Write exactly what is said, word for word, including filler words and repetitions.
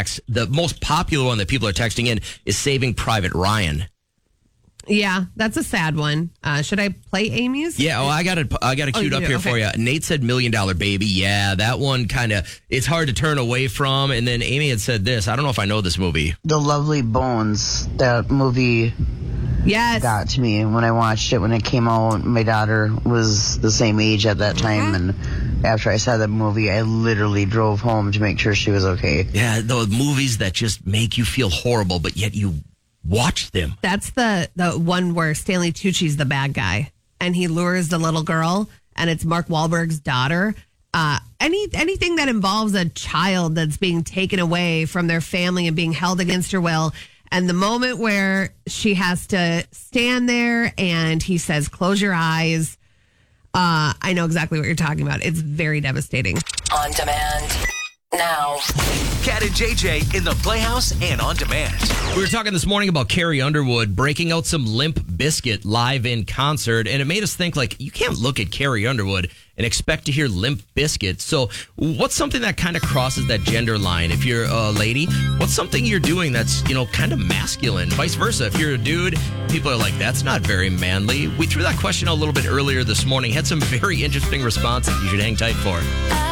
text. The most popular one that people are texting in is Saving Private Ryan. Yeah, that's a sad one. Uh, should I play Amy's? Yeah, oh, I got it. I got it queued oh, up do? here okay. for you. Nate said Million Dollar Baby. Yeah, that one kind of, it's hard to turn away from. And then Amy had said this. I don't know if I know this movie. The Lovely Bones, that movie Yes. got to me when I watched it when it came out. My daughter was the same age at that time, mm-hmm. and after I saw that movie, I literally drove home to make sure she was okay. Yeah, those movies that just make you feel horrible, but yet you watch them. That's the, the one where Stanley Tucci's the bad guy, and he lures the little girl, and it's Mark Wahlberg's daughter. Uh, any anything that involves a child that's being taken away from their family and being held against her will, and the moment where she has to stand there and he says, "Close your eyes." Uh, I know exactly what you're talking about. It's very devastating. On demand now. Cat and J J in the Playhouse and on demand. We were talking this morning about Carrie Underwood breaking out some Limp Bizkit live in concert, and it made us think, like, you can't look at Carrie Underwood and expect to hear Limp Bizkit. So what's something that kind of crosses that gender line? If you're a lady, what's something you're doing that's, you know, kind of masculine? Vice versa. If you're a dude, people are like, that's not very manly. We threw that question out a little bit earlier this morning. Had some very interesting responses you should hang tight for.